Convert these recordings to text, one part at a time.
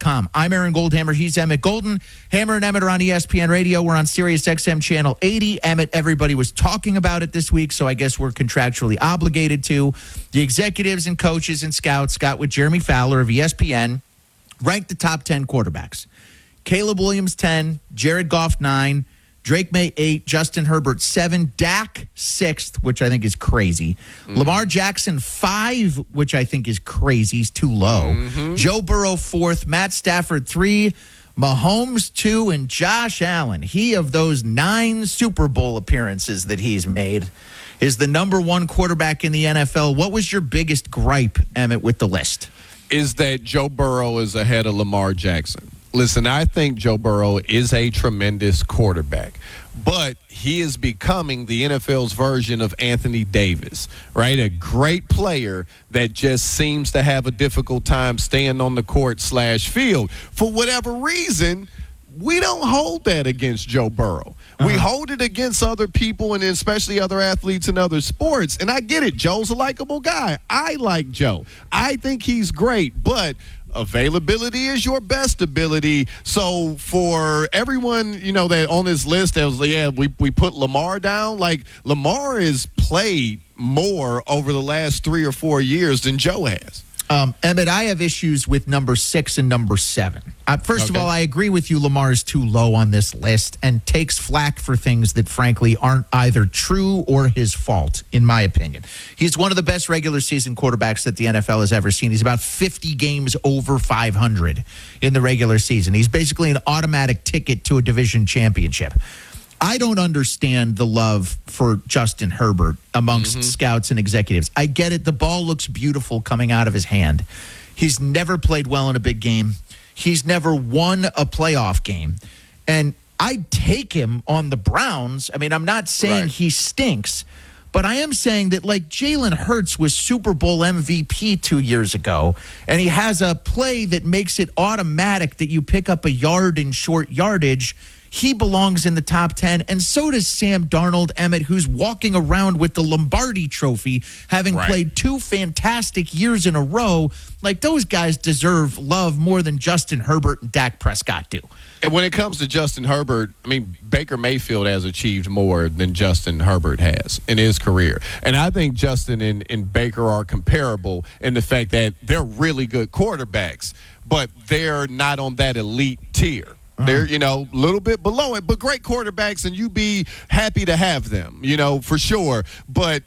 ESPN.com. I'm Aaron Goldhammer. He's Emmett Golden. Hammer and Emmett are on ESPN Radio. We're on Sirius XM Channel 80. Emmett, everybody was talking about it this week, so I guess we're contractually obligated to. The executives and coaches and scouts got with Jeremy Fowler of ESPN, ranked the top 10 quarterbacks. Caleb Williams, 10. Jared Goff, 9. Drake May, 8. Justin Herbert, 7. Dak, 6th, which I think is crazy. Lamar Jackson, 5, which I think is crazy. He's too low. Joe Burrow, 4th. Matt Stafford, 3. Mahomes, 2. And Josh Allen, he of those 9 Super Bowl appearances that he's made, is the number 1 quarterback in the NFL. What was your biggest gripe, Emmett, with the list? Is that Joe Burrow is ahead of Lamar Jackson. Listen, I think Joe Burrow is a tremendous quarterback, but he is becoming the NFL's version of Anthony Davis, right? A great player that just seems to have a difficult time staying on the court / field. For whatever reason, we don't hold that against Joe Burrow. We hold it against other people and especially other athletes in other sports. And I get it. Joe's a likable guy. I like Joe. I think he's great, but availability is your best ability. So for everyone, that on this list that was, we put Lamar down. Like, Lamar has played more over the last 3 or 4 years than Joe has. Emmett, I have issues with number 6 and number 7. First of all, I agree with you. Lamar is too low on this list and takes flack for things that, frankly, aren't either true or his fault, in my opinion. He's one of the best regular season quarterbacks that the NFL has ever seen. He's about 50 games over 500 in the regular season. He's basically an automatic ticket to a division championship. I don't understand the love for Justin Herbert amongst scouts and executives. I get it. The ball looks beautiful coming out of his hand. He's never played well in a big game. He's never won a playoff game. And I'd take him on the Browns. I mean, I'm not saying he stinks, but I am saying that, like, Jalen Hurts was Super Bowl MVP 2 years ago, and he has a play that makes it automatic that you pick up a yard in short yardage. He belongs in the top 10, and so does Sam Darnold, Emmett, who's walking around with the Lombardi Trophy, having played 2 fantastic years in a row. Like, those guys deserve love more than Justin Herbert and Dak Prescott do. And when it comes to Justin Herbert, I mean, Baker Mayfield has achieved more than Justin Herbert has in his career. And I think Justin and Baker are comparable in the fact that they're really good quarterbacks, but they're not on that elite tier. They're, a little bit below it, but great quarterbacks, and you be happy to have them, for sure. But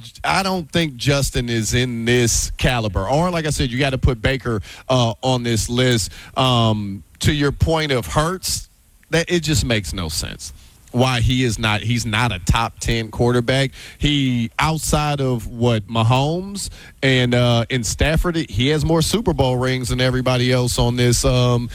I don't think Justin is in this caliber. Or, like I said, you got to put Baker on this list. To your point of Hurts, that it just makes no sense why he's not a top 10 quarterback. He, outside of Mahomes and Stafford, he has more Super Bowl rings than everybody else on this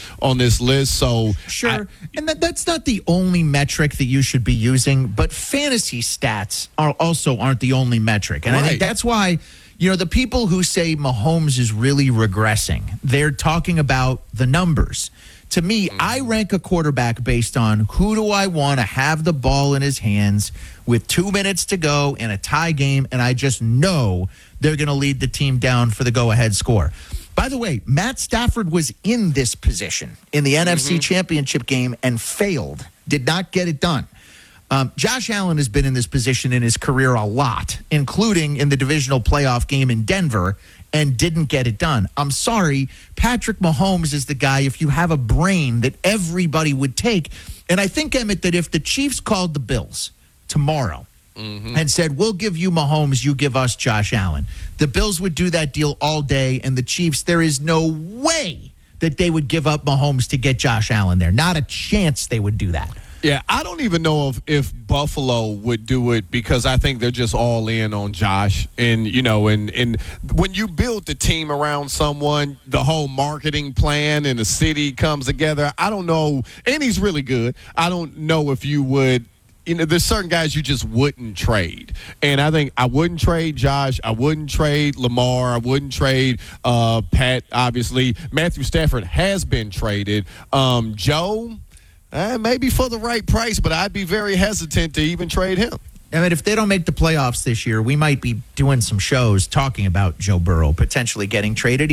list. So sure, and that's not the only metric that you should be using, but fantasy stats aren't the only metric, and I think that's why. The people who say Mahomes is really regressing, they're talking about the numbers. To me, I rank a quarterback based on who do I want to have the ball in his hands with 2 minutes to go in a tie game, and I just know they're going to lead the team down for the go-ahead score. By the way, Matt Stafford was in this position in the NFC Championship game and failed, did not get it done. Josh Allen has been in this position in his career a lot, including in the divisional playoff game in Denver, and didn't get it done. I'm sorry, Patrick Mahomes is the guy, if you have a brain, that everybody would take. And I think, Emmett, that if the Chiefs called the Bills tomorrow and said, we'll give you Mahomes, you give us Josh Allen, the Bills would do that deal all day, and the Chiefs, there is no way that they would give up Mahomes to get Josh Allen there. Not a chance they would do that. Yeah, I don't even know if Buffalo would do it because I think they're just all in on Josh. And, and when you build the team around someone, the whole marketing plan and the city comes together. I don't know. And he's really good. I don't know if you would. There's certain guys you just wouldn't trade. And I think I wouldn't trade Josh. I wouldn't trade Lamar. I wouldn't trade Pat, obviously. Matthew Stafford has been traded. Joe, maybe for the right price, but I'd be very hesitant to even trade him. I mean, if they don't make the playoffs this year, we might be doing some shows talking about Joe Burrow potentially getting traded. He's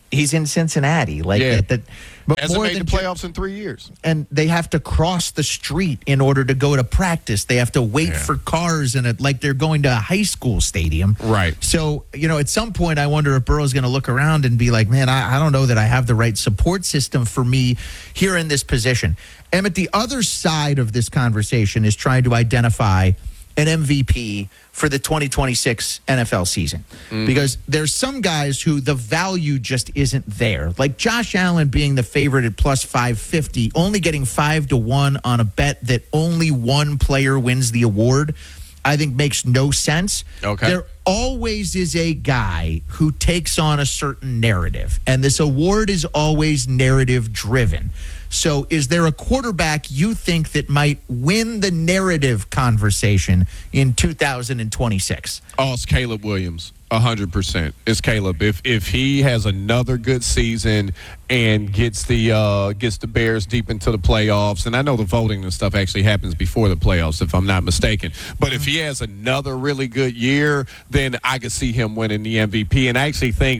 He's in Cincinnati. But hasn't more made than the playoffs in 3 years. And they have to cross the street in order to go to practice. They have to wait for cars like they're going to a high school stadium. Right. So, at some point, I wonder if Burrow's going to look around and be like, man, I don't know that I have the right support system for me here in this position. Emmett, the other side of this conversation is trying to identify an MVP for the 2026 NFL season. Because there's some guys who the value just isn't there. Like Josh Allen being the favorite at plus 550, only getting 5-1 on a bet that only one player wins the award, I think makes no sense. Okay. There always is a guy who takes on a certain narrative, and this award is always narrative driven. So is there a quarterback you think that might win the narrative conversation in 2026? Oh, it's Caleb Williams. 100%. It's Caleb. If he has another good season and gets the Bears deep into the playoffs, and I know the voting and stuff actually happens before the playoffs, if I'm not mistaken. But if he has another really good year, then I could see him winning the MVP. And I actually think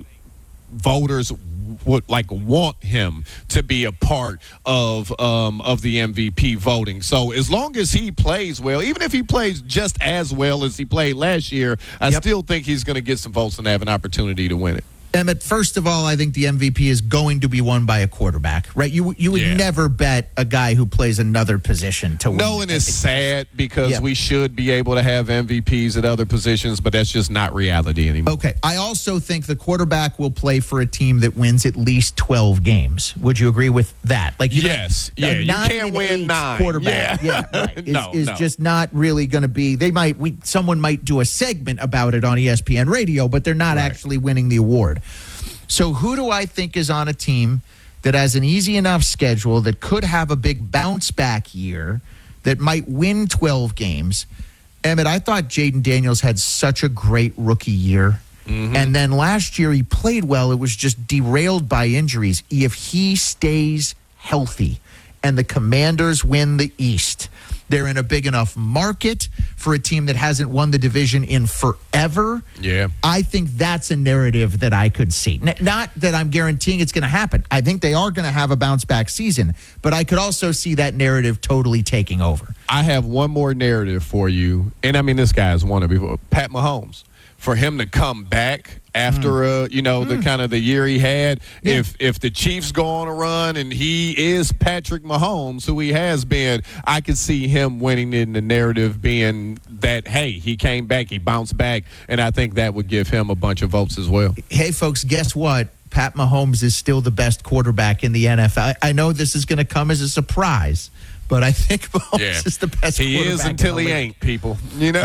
voters would want him to be a part of the MVP voting. So as long as he plays well, even if he plays just as well as he played last year, I still think he's going to get some votes and have an opportunity to win it. Emmett, first of all, I think the MVP is going to be won by a quarterback, right? You would never bet a guy who plays another position to win. No, and it's sad because we should be able to have MVPs at other positions, but that's just not reality anymore. Okay. I also think the quarterback will play for a team that wins at least 12 games. Would you agree with that? Yes. Yeah, you can't win 9. Quarterback, right, is just not really going to be. Someone might do a segment about it on ESPN Radio, but they're not actually winning the award. So who do I think is on a team that has an easy enough schedule that could have a big bounce back year that might win 12 games? Emmett, I thought Jaden Daniels had such a great rookie year. And then last year he played well. It was just derailed by injuries. If he stays healthy and the Commanders win the East, they're in a big enough market for a team that hasn't won the division in forever. Yeah. I think that's a narrative that I could see. Not that I'm guaranteeing it's going to happen. I think they are going to have a bounce back season, but I could also see that narrative totally taking over. I have one more narrative for you. And I mean, this guy has won it before. Pat Mahomes. For him to come back after the kind of the year he had, if the Chiefs go on a run and he is Patrick Mahomes, who he has been, I could see him winning in the narrative being that, hey, he came back, he bounced back, and I think that would give him a bunch of votes as well. Hey, folks, guess what? Pat Mahomes is still the best quarterback in the NFL. I know this is going to come as a surprise, but I think Mahomes is the best quarterback. He is until he ain't, people.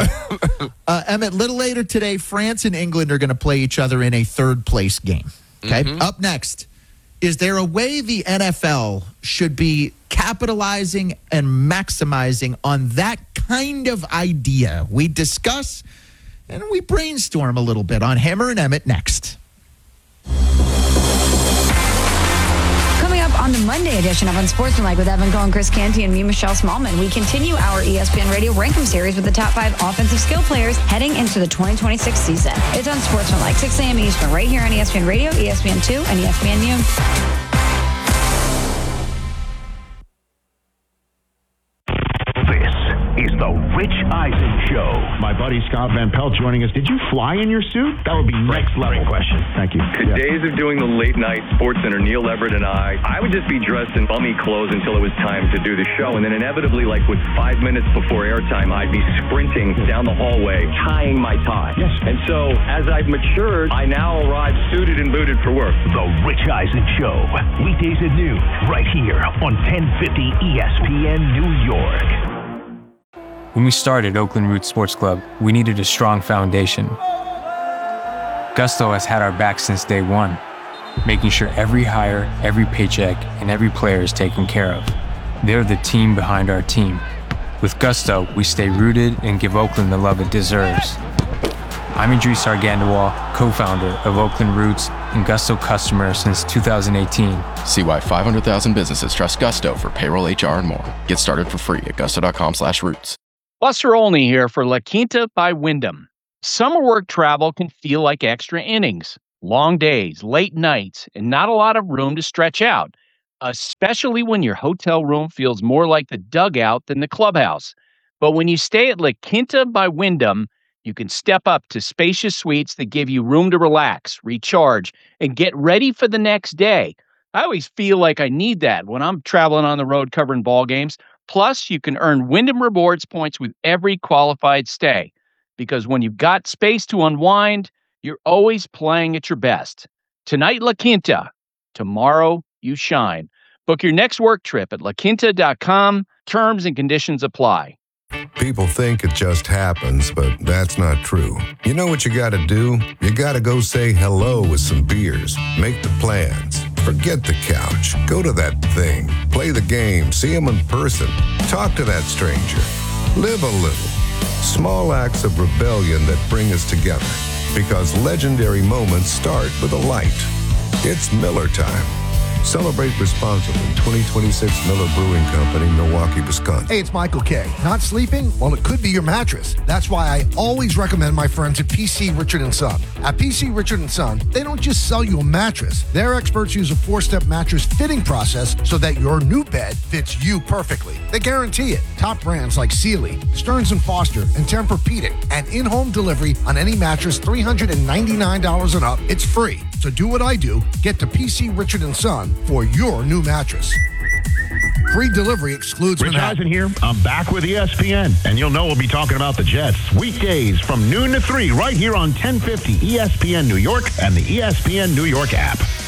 Emmett, a little later today, France and England are going to play each other in a third-place game. Okay? Up next, is there a way the NFL should be capitalizing and maximizing on that kind of idea? We discuss and we brainstorm a little bit on Hammer and Emmett next. On the Monday edition of Unsportsmanlike with Evan Cohen, Chris Canty, and me, Michelle Smallman, we continue our ESPN Radio Rankum series with the top 5 offensive skill players heading into the 2026 season. It's Unsportsmanlike, 6 a.m. Eastern, right here on ESPN Radio, ESPN2, and ESPNU. Is the Rich Eisen Show. My buddy Scott Van Pelt joining us. Did you fly in your suit? That would be next level. Great question. Thank you. The days of doing the late night Sports Center, Neil Everett and I would just be dressed in bummy clothes until it was time to do the show. And then inevitably, with 5 minutes before airtime, I'd be sprinting down the hallway, tying my tie. Yes. And so, as I've matured, I now arrive suited and booted for work. The Rich Eisen Show. Weekdays at noon, right here on 1050 ESPN New York. When we started Oakland Roots Sports Club, we needed a strong foundation. Gusto has had our back since day one, making sure every hire, every paycheck, and every player is taken care of. They're the team behind our team. With Gusto, we stay rooted and give Oakland the love it deserves. I'm Idris Argandawal, co-founder of Oakland Roots and Gusto customer since 2018. See why 500,000 businesses trust Gusto for payroll, HR, and more. Get started for free at gusto.com/roots. Buster Olney here for La Quinta by Wyndham. Summer work travel can feel like extra innings. Long days, late nights, and not a lot of room to stretch out, especially when your hotel room feels more like the dugout than the clubhouse. But when you stay at La Quinta by Wyndham, you can step up to spacious suites that give you room to relax, recharge, and get ready for the next day. I always feel like I need that when I'm traveling on the road covering ball games. Plus, you can earn Wyndham Rewards points with every qualified stay. Because when you've got space to unwind, you're always playing at your best. Tonight, La Quinta. Tomorrow, you shine. Book your next work trip at laquinta.com. Terms and conditions apply. People think it just happens, but that's not true. You know what you got to do? You got to go say hello with some beers. Make the plans. Forget the couch. Go to that thing. Play the game. See them in person. Talk to that stranger. Live a little. Small acts of rebellion that bring us together. Because legendary moments start with a light. It's Miller time. Celebrate responsibly. 2026 Miller Brewing Company, Milwaukee, Wisconsin. Hey, it's Michael K. Not sleeping? Well, it could be your mattress. That's why I always recommend my friends at PC Richard & Son. At PC Richard & Son, they don't just sell you a mattress. Their experts use a 4-step mattress fitting process so that your new bed fits you perfectly. They guarantee it. Top brands like Sealy, Stearns & Foster, and Tempur-Pedic. And in-home delivery on any mattress $399 and up. It's free. So do what I do. Get to PC Richard & Son for your new mattress. Free delivery excludes Rich Manhattan. Eisen here. I'm back with ESPN, and you'll know we'll be talking about the Jets weekdays from noon to 3 right here on 1050 ESPN New York and the ESPN New York app.